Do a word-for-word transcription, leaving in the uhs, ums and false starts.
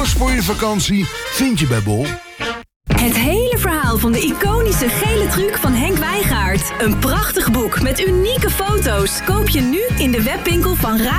Alles voor je vakantie vind je bij Bol. Het hele verhaal van de iconische gele truc van Henk Wijngaard. Een prachtig boek met unieke foto's. Koop je nu in de webwinkel van Ra